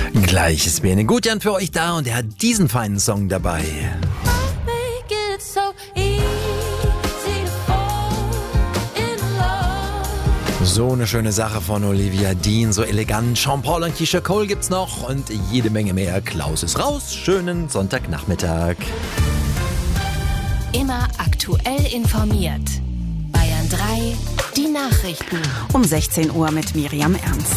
Gleich ist Bene Gutjan für euch da und er hat diesen feinen Song dabei. So eine schöne Sache von Olivia Dean, so elegant. Sean Paul und Keisha Cole gibt's noch und jede Menge mehr. Klaus ist raus. Schönen Sonntagnachmittag. Immer aktuell informiert. Bayern 3, die Nachrichten. Um 16 Uhr mit Miriam Ernst.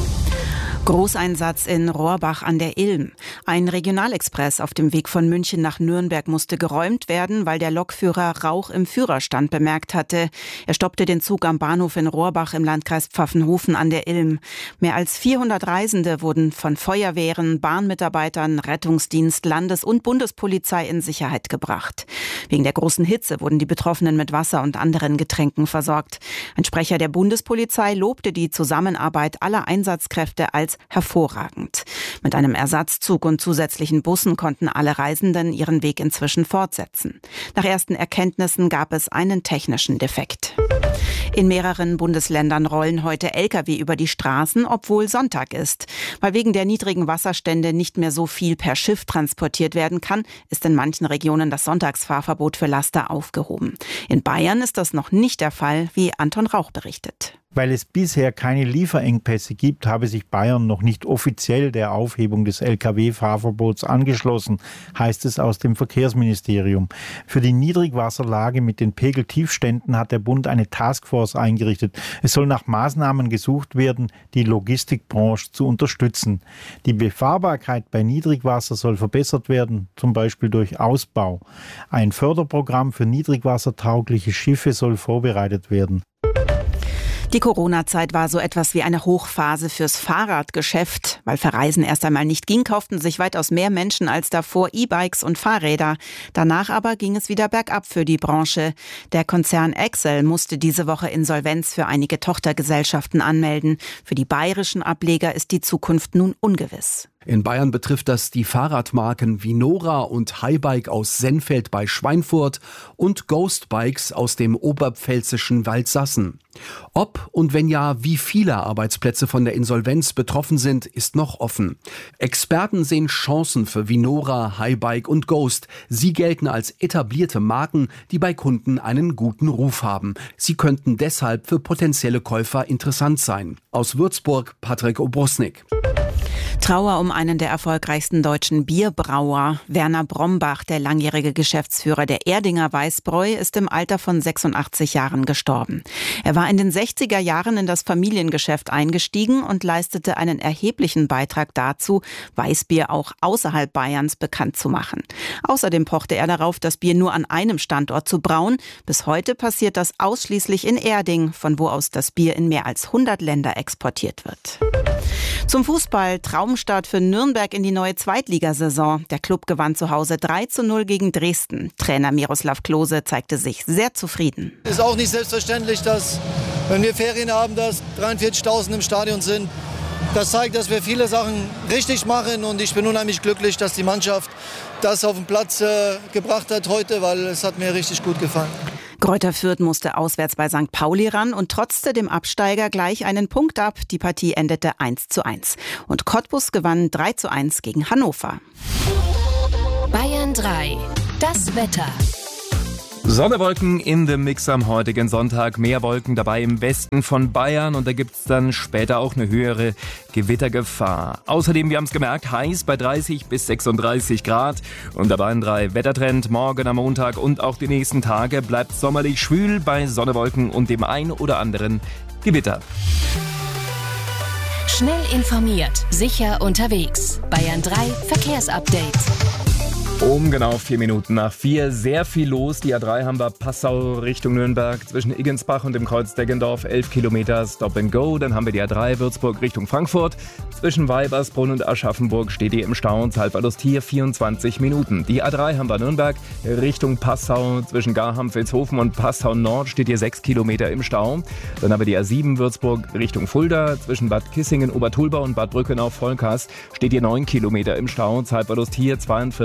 Großeinsatz in Rohrbach an der Ilm. Ein Regionalexpress auf dem Weg von München nach Nürnberg musste geräumt werden, weil der Lokführer Rauch im Führerstand bemerkt hatte. Er stoppte den Zug am Bahnhof in Rohrbach im Landkreis Pfaffenhofen an der Ilm. Mehr als 400 Reisende wurden von Feuerwehren, Bahnmitarbeitern, Rettungsdienst, Landes- und Bundespolizei in Sicherheit gebracht. Wegen der großen Hitze wurden die Betroffenen mit Wasser und anderen Getränken versorgt. Ein Sprecher der Bundespolizei lobte die Zusammenarbeit aller Einsatzkräfte als hervorragend. Mit einem Ersatzzug und zusätzlichen Bussen konnten alle Reisenden ihren Weg inzwischen fortsetzen. Nach ersten Erkenntnissen gab es einen technischen Defekt. In mehreren Bundesländern rollen heute Lkw über die Straßen, obwohl Sonntag ist. Weil wegen der niedrigen Wasserstände nicht mehr so viel per Schiff transportiert werden kann, ist in manchen Regionen das Sonntagsfahrverbot für Laster aufgehoben. In Bayern ist das noch nicht der Fall, wie Anton Rauch berichtet. Weil es bisher keine Lieferengpässe gibt, habe sich Bayern noch nicht offiziell der Aufhebung des Lkw-Fahrverbots angeschlossen, heißt es aus dem Verkehrsministerium. Für die Niedrigwasserlage mit den Pegeltiefständen hat der Bund eine Taskforce eingerichtet. Es soll nach Maßnahmen gesucht werden, die Logistikbranche zu unterstützen. Die Befahrbarkeit bei Niedrigwasser soll verbessert werden, zum Beispiel durch Ausbau. Ein Förderprogramm für niedrigwassertaugliche Schiffe soll vorbereitet werden. Die Corona-Zeit war so etwas wie eine Hochphase fürs Fahrradgeschäft. Weil Verreisen erst einmal nicht ging, kauften sich weitaus mehr Menschen als davor E-Bikes und Fahrräder. Danach aber ging es wieder bergab für die Branche. Der Konzern Excel musste diese Woche Insolvenz für einige Tochtergesellschaften anmelden. Für die bayerischen Ableger ist die Zukunft nun ungewiss. In Bayern betrifft das die Fahrradmarken Vinora und Highbike aus Sennfeld bei Schweinfurt und Ghost Bikes aus dem oberpfälzischen Waldsassen. Ob und wenn ja, wie viele Arbeitsplätze von der Insolvenz betroffen sind, ist noch offen. Experten sehen Chancen für Vinora, Highbike und Ghost. Sie gelten als etablierte Marken, die bei Kunden einen guten Ruf haben. Sie könnten deshalb für potenzielle Käufer interessant sein. Aus Würzburg, Patrick Obrusnik. Trauer um einen der erfolgreichsten deutschen Bierbrauer. Werner Brombach, der langjährige Geschäftsführer der Erdinger Weißbräu, ist im Alter von 86 Jahren gestorben. Er war in den 60er Jahren in das Familiengeschäft eingestiegen und leistete einen erheblichen Beitrag dazu, Weißbier auch außerhalb Bayerns bekannt zu machen. Außerdem pochte er darauf, das Bier nur an einem Standort zu brauen. Bis heute passiert das ausschließlich in Erding, von wo aus das Bier in mehr als 100 Länder exportiert wird. Zum Fußball, Traumstart für Nürnberg in die neue Zweitligasaison. Der Klub gewann zu Hause 3:0 gegen Dresden. Trainer Miroslav Klose zeigte sich sehr zufrieden. Es ist auch nicht selbstverständlich, dass, wenn wir Ferien haben, dass 43.000 im Stadion sind. Das zeigt, dass wir viele Sachen richtig machen und ich bin unheimlich glücklich, dass die Mannschaft das auf den Platz gebracht hat heute, weil es hat mir richtig gut gefallen. Greuther Fürth musste auswärts bei St. Pauli ran und trotzte dem Absteiger gleich einen Punkt ab. Die Partie endete 1:1. Und Cottbus gewann 3:1 gegen Hannover. Bayern 3, das Wetter. Sonne, Wolken in dem Mix am heutigen Sonntag. Mehr Wolken dabei im Westen von Bayern und da gibt's dann später auch eine höhere Gewittergefahr. Außerdem, wir haben es gemerkt, heiß bei 30 bis 36 Grad. Und dabei ein 3 Wettertrend. Morgen am Montag und auch die nächsten Tage bleibt sommerlich schwül bei Sonne, Wolken und dem ein oder anderen Gewitter. Schnell informiert, sicher unterwegs. Bayern 3 Verkehrsupdate. Um genau 4 Minuten nach 4, sehr viel los. Die A3 haben wir Passau Richtung Nürnberg zwischen Iggensbach und dem Kreuz Deggendorf, 11 Kilometer Stop and Go. Dann haben wir die A3 Würzburg Richtung Frankfurt. Zwischen Weibersbrunn und Aschaffenburg steht die im Stau und Zeitverlust hier 24 Minuten. Die A3 haben wir Nürnberg Richtung Passau zwischen Garham-Vilshofen und Passau Nord steht hier 6 Kilometer im Stau. Dann haben wir die A7 Würzburg Richtung Fulda zwischen Bad Kissingen, Obertulba und Bad Brückenau-Volkast steht hier 9 Kilometer im Stau. Zeitverlust hier 42 Minuten.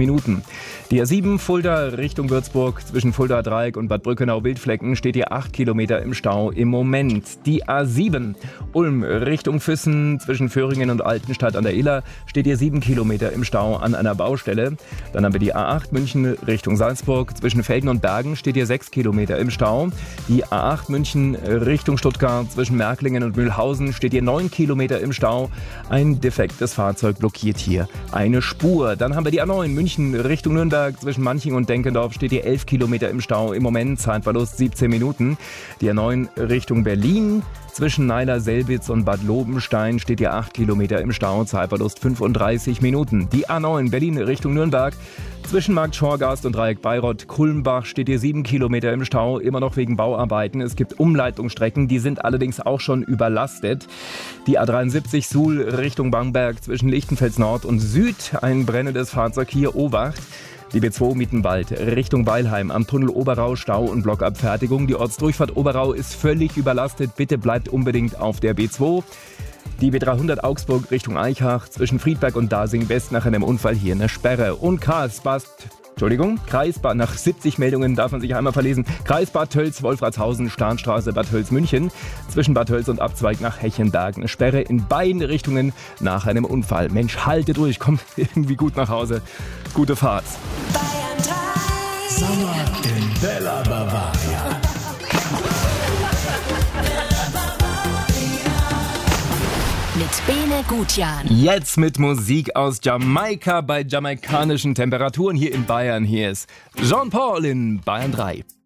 Minuten. Die A7 Fulda Richtung Würzburg zwischen Fulda Dreieck und Bad Brückenau-Wildflecken steht hier 8 Kilometer im Stau im Moment. Die A7 Ulm Richtung Füssen zwischen Föhringen und Altenstadt an der Iller steht hier 7 Kilometer im Stau an einer Baustelle. Dann haben wir die A8 München Richtung Salzburg zwischen Velden und Bergen steht hier 6 Kilometer im Stau. Die A8 München Richtung Stuttgart zwischen Märklingen und Mühlhausen steht hier 9 Kilometer im Stau. Ein defektes Fahrzeug blockiert hier eine Spur. Dann haben wir die A9 München Richtung Nürnberg zwischen Manching und Denkendorf steht hier 11 Kilometer im Stau. Im Moment Zeitverlust 17 Minuten. Die A9 Richtung Berlin zwischen Neiler-Selbitz und Bad Lobenstein steht hier 8 Kilometer im Stau. Zeitverlust 35 Minuten. Die A9 Berlin Richtung Nürnberg zwischen Markt Schorgast und Dreieck Bayreuth-Kulmbach steht hier 7 Kilometer im Stau. Immer noch wegen Bauarbeiten. Es gibt Umleitungsstrecken, die sind allerdings auch schon überlastet. Die A73 Suhl Richtung Bamberg zwischen Lichtenfels Nord und Süd. Ein brennendes Fahrzeug hier, Obacht. Die B2 Mietenwald Richtung Weilheim am Tunnel Oberau, Stau und Blockabfertigung. Die Ortsdurchfahrt Oberau ist völlig überlastet. Bitte bleibt unbedingt auf der B2. Die B300 Augsburg Richtung Eichach zwischen Friedberg und Dasing West nach einem Unfall hier eine Sperre. Und Kreisbad, nach 70 Meldungen darf man sich einmal verlesen. Kreis Bad Tölz, Wolfratshausen, Starnstraße, Bad Tölz, München. Zwischen Bad Tölz und Abzweig nach Hechenberg. Eine Sperre in beiden Richtungen nach einem Unfall. Mensch, halte durch, komm irgendwie gut nach Hause. Gute Fahrt. Sommer in Bella Bavaria. Mit Bene Gutjan. Jetzt mit Musik aus Jamaika bei jamaikanischen Temperaturen hier in Bayern. Hier ist Jean Paul in Bayern 3.